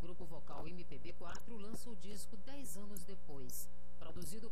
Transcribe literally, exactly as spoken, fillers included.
grupo vocal M P B quatro lança o disco dez anos depois. Produzido